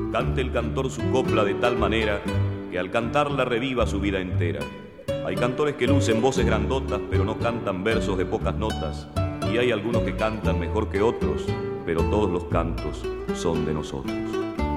Cante el cantor su copla de tal manera que al cantarla reviva su vida entera. Hay cantores que lucen voces grandotas pero no cantan versos de pocas notas, y hay algunos que cantan mejor que otros, pero todos los cantos son de nosotros.